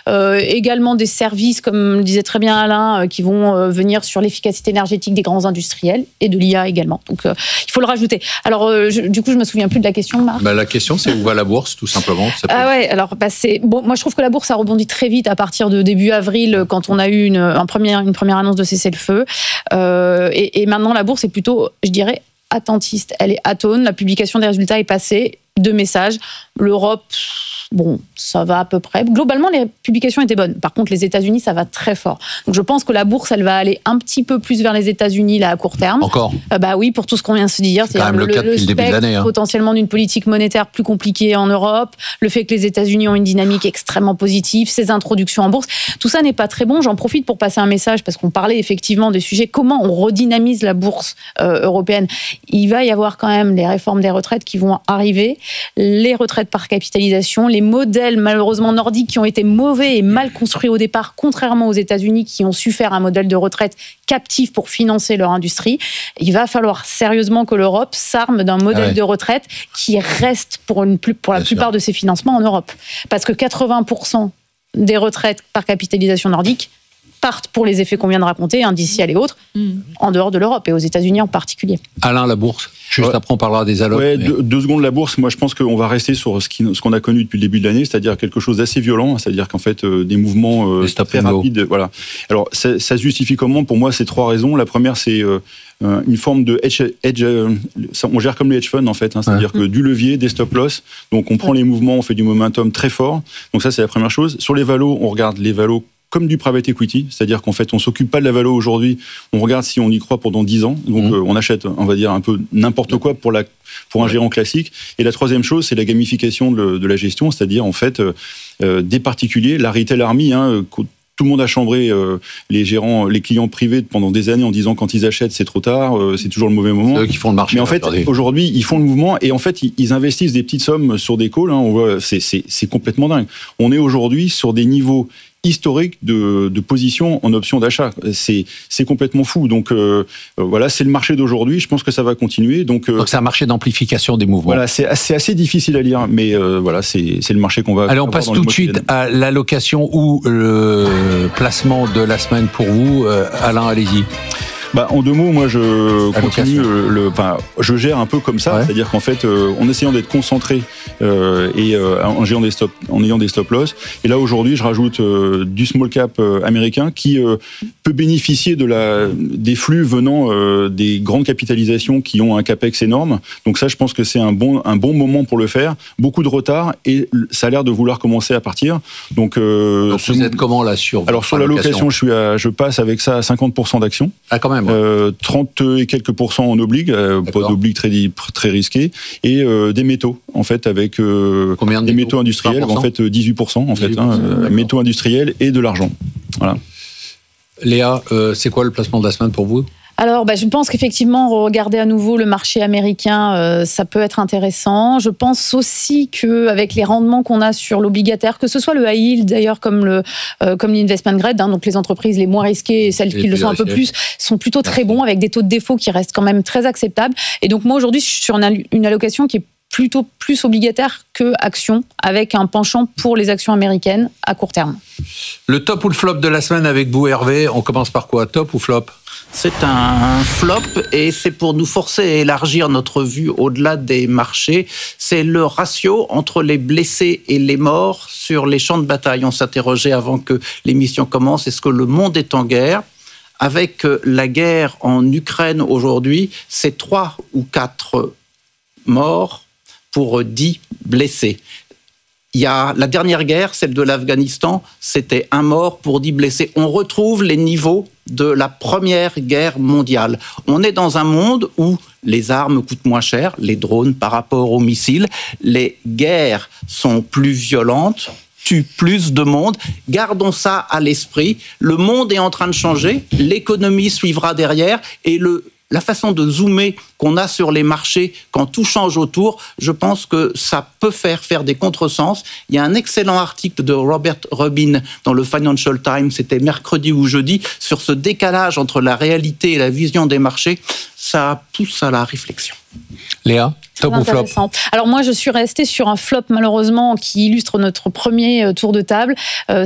également des services, comme le disait très bien Alain, qui vont venir sur l'efficacité énergétique des grands industriels et de l'IA également. Donc, il faut le rajouter. Alors, du coup, je me souviens plus de la question, Marc. La question, c'est où va la bourse, tout simplement. Alors, moi, je trouve que la bourse a rebondi très vite à partir de début avril, quand on a eu une première annonce de cessez-le-feu. Et maintenant, la bourse est plutôt, je dirais, attentiste. Elle est atone. La publication des résultats est passée. 2 messages. L'Europe, ça va à peu près. Globalement, les publications étaient bonnes. Par contre, les États-Unis, ça va très fort. Donc, je pense que la bourse, elle va aller un petit peu plus vers les États-Unis là à court terme. Encore. Oui, pour tout ce qu'on vient de se dire. C'est quand même le cas depuis le début de l'année. Potentiellement d'une politique monétaire plus compliquée en Europe, le fait que les États-Unis ont une dynamique extrêmement positive, ces introductions en bourse, tout ça n'est pas très bon. J'en profite pour passer un message parce qu'on parlait effectivement des sujets. Comment on redynamise la bourse européenne ? Il va y avoir quand même les réformes des retraites qui vont arriver. Les retraites par capitalisation, les modèles malheureusement nordiques qui ont été mauvais et mal construits au départ, contrairement aux États-Unis qui ont su faire un modèle de retraite captif pour financer leur industrie. Il va falloir sérieusement que l'Europe s'arme d'un modèle de retraite qui reste pour la plupart de ses financements en Europe. Parce que 80% des retraites par capitalisation nordique partent pour les effets qu'on vient de raconter, indiciels et autres, en dehors de l'Europe et aux États-Unis en particulier. Alain, la bourse. Juste après, on parlera des allocs. Ouais, 2 secondes, la bourse. Moi, je pense qu'on va rester sur ce qu'on a connu depuis le début de l'année, c'est-à-dire quelque chose d'assez violent, c'est-à-dire qu'en fait, des mouvements très rapides. Voilà. Alors, ça se justifie comment ? Pour moi, c'est 3 raisons. La première, c'est une forme de hedge. On gère comme les hedge funds, en fait. C'est-à-dire que du levier, des stop-loss. Donc, on prend les mouvements, on fait du momentum très fort. Donc, ça, c'est la première chose. Sur les valos, on regarde les valos comme du private equity, c'est-à-dire qu'en fait, on s'occupe pas de la valo aujourd'hui, on regarde si on y croit pendant 10 ans, donc on achète, on va dire, un peu n'importe quoi pour un gérant classique. Et la troisième chose, c'est la gamification de la gestion, c'est-à-dire, en fait, des particuliers, la retail army, tout le monde a chambré les clients privés pendant des années en disant quand ils achètent, c'est trop tard, c'est toujours le mauvais moment. C'est eux qui font le marché. Mais en fait, aujourd'hui, ils font le mouvement et en fait, ils investissent des petites sommes sur des calls. On voit, c'est complètement dingue. On est aujourd'hui sur des niveaux historique de position en option d'achat. C'est complètement fou. Donc voilà, c'est le marché d'aujourd'hui. Je pense que ça va continuer. Donc c'est un marché d'amplification des mouvements. Voilà, c'est assez difficile à lire, mais voilà, c'est le marché qu'on va. Allez, on passe tout de suite à l'allocation ou le placement de la semaine pour vous. Alain, allez-y. En 2 mots, moi je continue je gère un peu comme ça, c'est-à-dire qu'en fait, en essayant d'être concentré et en ayant des stop-loss. Et là aujourd'hui, je rajoute du small cap américain qui peut bénéficier des flux venant des grandes capitalisations qui ont un capex énorme. Donc ça, je pense que c'est un bon moment pour le faire. Beaucoup de retard et ça a l'air de vouloir commencer à partir. Donc vous êtes comment là sur l'allocation, je passe avec ça à 50% d'actions. Ah, quand même. 30 et quelques pourcents en obligue, pas d'obligue très risqué, et des métaux, en fait, avec des métaux industriels, 20%. En fait 18%, en fait, métaux industriels et de l'argent. Voilà. Léa, c'est quoi le placement de la semaine pour vous ? Alors, je pense qu'effectivement, regarder à nouveau le marché américain, ça peut être intéressant. Je pense aussi qu'avec les rendements qu'on a sur l'obligataire, que ce soit le high yield d'ailleurs comme l'investment grade, donc les entreprises les moins risquées et celles qui le sont un peu plus, sont plutôt très bons avec des taux de défaut qui restent quand même très acceptables. Et donc moi aujourd'hui, je suis sur une allocation qui est plutôt plus obligataire que action, avec un penchant pour les actions américaines à court terme. Le top ou le flop de la semaine avec vous, Hervé. On commence par quoi ? Top ou flop ? C'est un flop et c'est pour nous forcer à élargir notre vue au-delà des marchés. C'est le ratio entre les blessés et les morts sur les champs de bataille. On s'interrogeait avant que l'émission commence. Est-ce que le monde est en guerre ? Avec la guerre en Ukraine aujourd'hui, c'est 3 ou 4 morts pour 10 blessés. Il y a la dernière guerre, celle de l'Afghanistan, c'était 1 mort pour 10 blessés. On retrouve les niveaux de la Première Guerre mondiale. On est dans un monde où les armes coûtent moins cher, les drones par rapport aux missiles, les guerres sont plus violentes, tuent plus de monde. Gardons ça à l'esprit. Le monde est en train de changer, l'économie suivra derrière et la façon de zoomer qu'on a sur les marchés quand tout change autour, je pense que ça peut faire des contresens. Il y a un excellent article de Robert Rubin dans le Financial Times, c'était mercredi ou jeudi, sur ce décalage entre la réalité et la vision des marchés. Ça pousse à la réflexion. Léa, top ou flop ? Alors moi, je suis restée sur un flop malheureusement qui illustre notre premier tour de table.